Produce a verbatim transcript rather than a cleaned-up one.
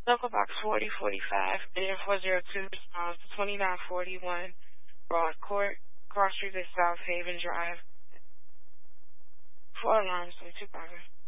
Local Box forty forty-five, and four zero two responds to twenty-nine forty-one Broad Court, Cross Street at South Haven Drive. Four alarms, and two cars.